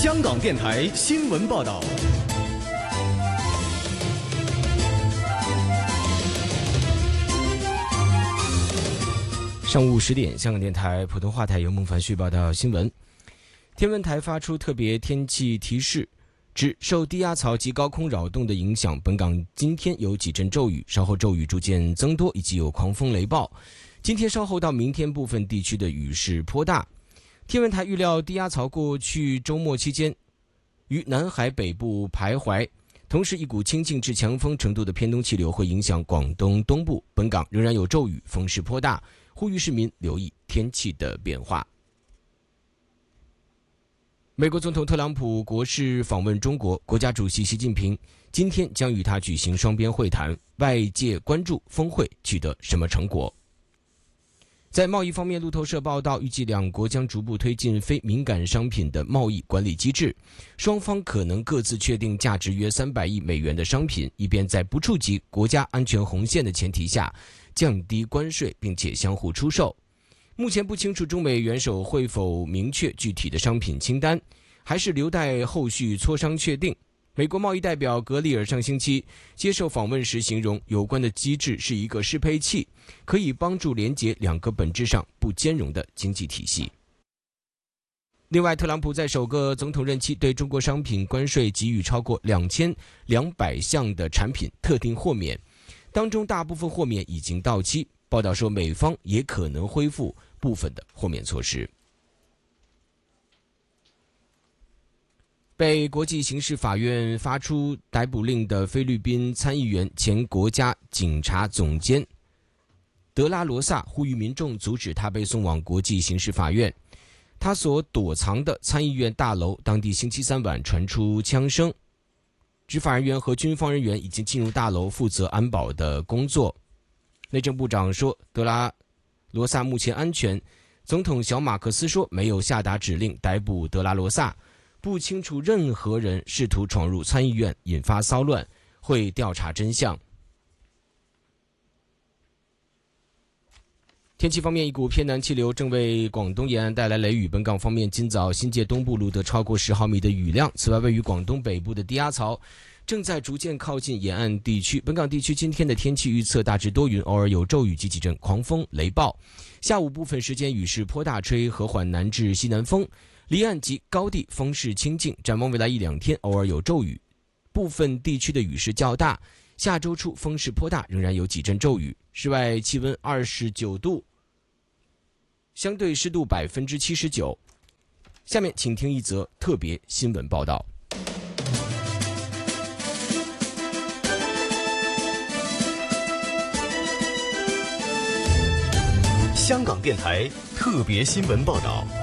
香港电台新闻报道。 上午10点，香港电台普通话台由孟凡旭报道新闻。天文台发出特别天气提示，指受低压槽及高空扰动的影响，本港今天有几阵骤雨，稍后骤雨逐渐增多，以及有狂风雷暴。今天稍后到明天，部分地区的雨势颇大。天文台预料低压槽过去周末期间于南海北部徘徊，同时一股清劲至强风程度的偏东气流会影响广东东部，本港仍然有骤雨，风势颇大，呼吁市民留意天气的变化。美国总统特朗普国事访问中国，国家主席习近平今天将与他举行双边会谈，外界关注峰会取得什么成果。在贸易方面，路透社报道，预计两国将逐步推进非敏感商品的贸易管理机制，双方可能各自确定价值约300亿美元的商品，以便在不触及国家安全红线的前提下降低关税，并且相互出售。目前不清楚中美元首会否明确具体的商品清单，还是留待后续磋商确定。美国贸易代表格里尔上星期接受访问时形容，有关的机制是一个适配器，可以帮助连结两个本质上不兼容的经济体系。另外，特朗普在首个总统任期对中国商品关税给予超过2200项的产品特定豁免，当中大部分豁免已经到期。报道说，美方也可能恢复部分的豁免措施。被国际刑事法院发出逮捕令的菲律宾参议员、前国家警察总监德拉罗萨呼吁民众阻止他被送往国际刑事法院。他所躲藏的参议院大楼，当地星期三晚传出枪声，执法人员和军方人员已经进入大楼负责安保的工作。内政部长说，德拉罗萨目前安全。总统小马克思说，没有下达指令逮捕德拉罗萨，不清楚任何人试图闯入参议院引发骚乱，会调查真相。天气方面，一股偏南气流正为广东沿岸带来雷雨，本港方面今早新界东部录得超过10毫米的雨量。此外，位于广东北部的低压槽正在逐渐靠近沿岸地区，本港地区今天的天气预测大致多云，偶尔有骤雨及几阵狂风雷暴，下午部分时间雨势颇大，吹和缓南至西南风，离岸及高地风势清劲。展望未来1-2天，偶尔有骤雨，部分地区的雨势较大，下周初风势颇大，仍然有几阵骤雨。室外气温29度，相对湿度79%。下面请听一则特别新闻报道。 香港电台特别新闻报道。